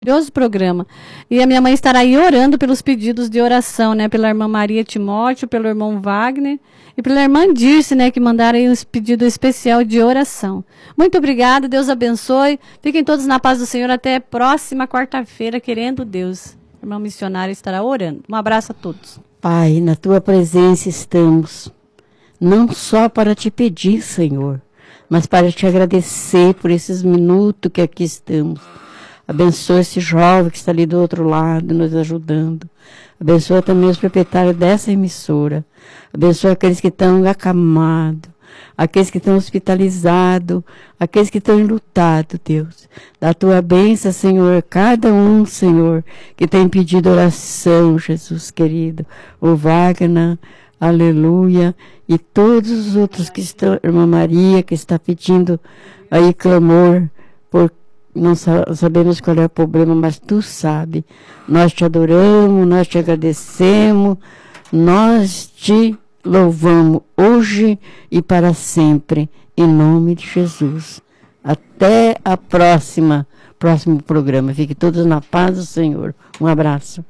Maravilhoso programa. E a minha mãe estará aí orando pelos pedidos de oração, né? Pela irmã Maria Timóteo, pelo irmão Wagner e pela irmã Dirce, né? Que mandaram aí um pedido especial de oração. Muito obrigada, Deus abençoe. Fiquem todos na paz do Senhor até próxima quarta-feira, querendo Deus. A irmã missionária estará orando. Um abraço a todos. Pai, na tua presença estamos, não só para te pedir, Senhor, mas para te agradecer por esses minutos que aqui estamos. Abençoa esse jovem que está ali do outro lado, nos ajudando. Abençoa também os proprietários dessa emissora. Abençoa aqueles que estão acamados, aqueles que estão hospitalizados, aqueles que estão enlutados, Deus. Da tua bênção, Senhor, cada um, Senhor, que tem pedido oração, Jesus querido. O Wagner, aleluia, e todos os outros que estão, irmã Maria, que está pedindo aí clamor por não sabemos qual é o problema, mas tu sabe. Nós te adoramos, nós te agradecemos, nós te louvamos hoje e para sempre, em nome de Jesus. Até a próximo programa. Fiquem todos na paz do Senhor. Um abraço.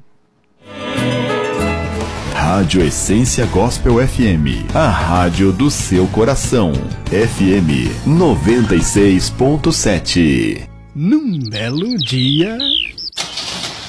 Rádio Essência Gospel FM, a rádio do seu coração. FM 96.7. Num belo dia,